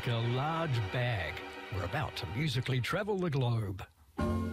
like a large bag. We're about to musically travel the globe.